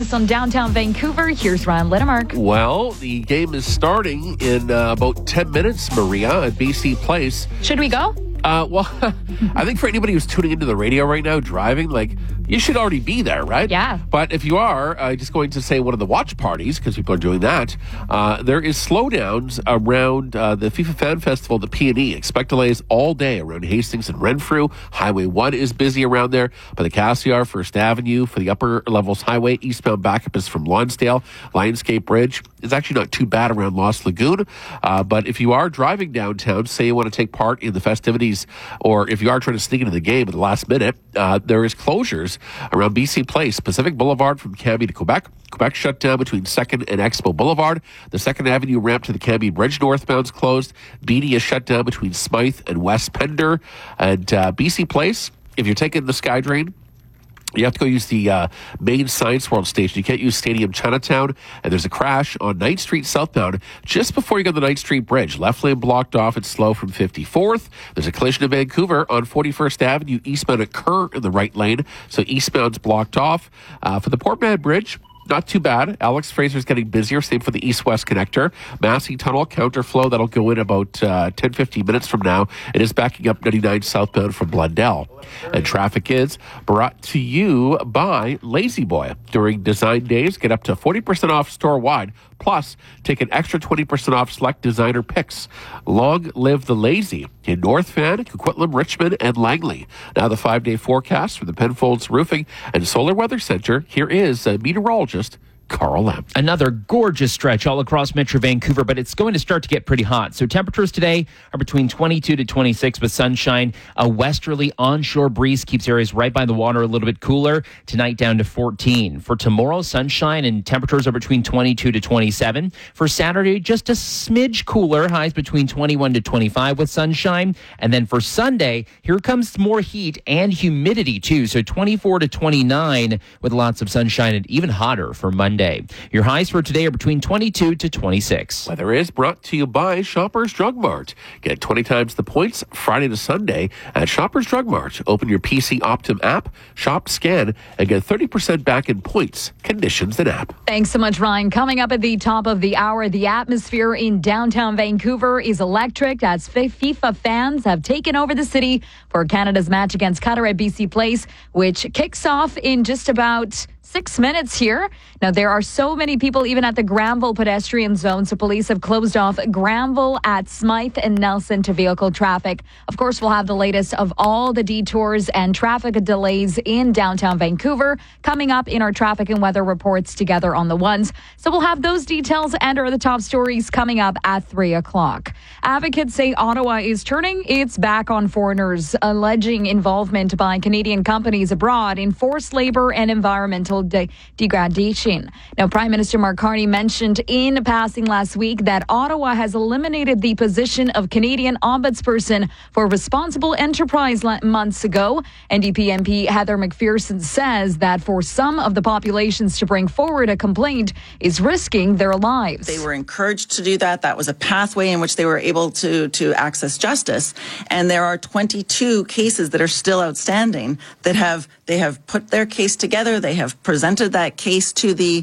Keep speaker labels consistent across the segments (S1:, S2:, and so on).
S1: close on downtown Vancouver. Here's Ryan Littimark.
S2: Well, the game is starting in about 10 minutes, Maria, at BC Place.
S1: Should we go?
S2: Well, I think for anybody who's tuning into the radio right now, driving, you should already be there, right?
S1: Yeah.
S2: But if you are, just going to say one of the watch parties, because people are doing that, there is slowdowns around the FIFA Fan Festival, the P&E. Expect delays all day around Hastings and Renfrew. Highway 1 is busy around there. By the Cassiar, First Avenue, for the upper levels highway, eastbound backup is from Lonsdale. Lionsgate Bridge is actually not too bad around Lost Lagoon. But if you are driving downtown, say you want to take part in the festivities, or if you are trying to sneak into the game at the last minute, there is closures around BC Place, Pacific Boulevard from Cambie to Quebec. Quebec shut down between 2nd and Expo Boulevard. The 2nd Avenue ramp to the Cambie Bridge northbound is closed. Beatty is shut down between Smythe and West Pender. And BC Place, if you're taking the SkyTrain, you have to go use the main Science World station. You can't use Stadium Chinatown. And there's a crash on Knight Street southbound just before you go to the Knight Street Bridge. Left lane blocked off. It's slow from 54th. There's a collision in Vancouver on 41st Avenue, eastbound at Kerr in the right lane. So eastbound's blocked off. For the Port Mann Bridge, not too bad. Alex Fraser's getting busier. Same for the east-west connector. Massey Tunnel counterflow. That'll go in about 10-15 minutes from now. It is backing up 99 southbound from Blundell. And traffic is brought to you by Lazy Boy. During design days, get up to 40% off store-wide. Plus, take an extra 20% off select designer picks. Long live the Lazy in North Van, Coquitlam, Richmond, and Langley. Now the 5-day forecast for the Penfolds Roofing and Solar Weather Center. Here is meteorologist Carl Lamb.
S3: Another gorgeous stretch all across Metro Vancouver, but it's going to start to get pretty hot. So temperatures today are between 22 to 26 with sunshine. A westerly onshore breeze keeps areas right by the water a little bit cooler. Tonight down to 14. For tomorrow, sunshine and temperatures are between 22 to 27. For Saturday, just a smidge cooler. Highs between 21 to 25 with sunshine. And then for Sunday, here comes more heat and humidity too. So 24 to 29 with lots of sunshine and even hotter for Monday. Your highs for today are between 22 to 26.
S2: Weather is brought to you by Shoppers Drug Mart. Get 20 times the points Friday to Sunday at Shoppers Drug Mart. Open your PC Optim app, shop, scan, and get 30% back in points. Conditions and app.
S1: Thanks so much, Ryan. Coming up at the top of the hour, the atmosphere in downtown Vancouver is electric as FIFA fans have taken over the city for Canada's match against Qatar at BC Place, which kicks off in just about 6 minutes here. Now, there are so many people even at the Granville pedestrian zone, so police have closed off Granville at Smythe and Nelson to vehicle traffic. Of course, we'll have the latest of all the detours and traffic delays in downtown Vancouver coming up in our traffic and weather reports together on the ones. So we'll have those details and our the top stories coming up at 3 o'clock. Advocates say Ottawa is turning its back on foreigners, alleging involvement by Canadian companies abroad in forced labor and environmental degradation. Now, Prime Minister Mark Carney mentioned in passing last week that Ottawa has eliminated the position of Canadian Ombudsperson for Responsible Enterprise months ago. NDP MP Heather McPherson says that for some of the populations to bring forward a complaint is risking their lives.
S4: They were encouraged to do that. That was a pathway in which they were able to access justice. And there are 22 cases that are still outstanding that they have put their case together. They have presented that case to the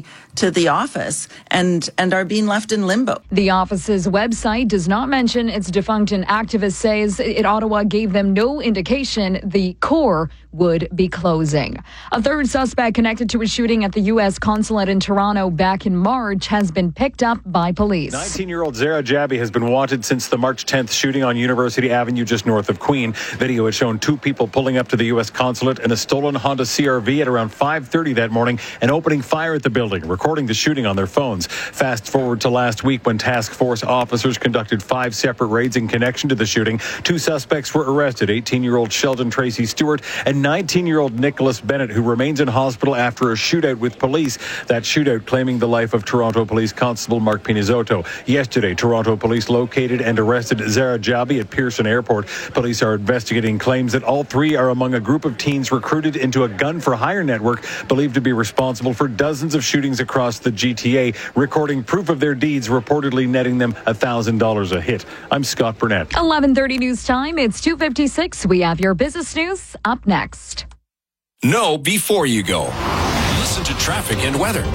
S4: office and are being left in limbo.
S1: The office's website does not mention its defunct, and activist says Ottawa gave them no indication the core would be closing. A third suspect connected to a shooting at the U.S. consulate in Toronto back in March has been picked up by police.
S5: 19-year-old Zara Jabi has been wanted since the March 10th shooting on University Avenue just north of Queen. Video had shown two people pulling up to the U.S. consulate in a stolen Honda CR-V at around 5:30 that morning and opening fire at the building, recording the shooting on their phones. Fast forward to last week when task force officers conducted 5 separate raids in connection to the shooting. 2 suspects were arrested, 18-year-old Sheldon Tracy Stewart and 19-year-old Nicholas Bennett, who remains in hospital after a shootout with police. That shootout claiming the life of Toronto Police Constable Mark Pinizotto. Yesterday, Toronto Police located and arrested Zara Jabi at Pearson Airport. Police are investigating claims that all 3 are among a group of teens recruited into a gun-for-hire network believed to be responsible for dozens of shootings across the GTA, recording proof of their deeds, reportedly netting them $1,000 a hit. I'm Scott Burnett.
S1: 11:30 news time. It's 2:56. We have your business news up next.
S6: Know before you go. Listen to traffic and weather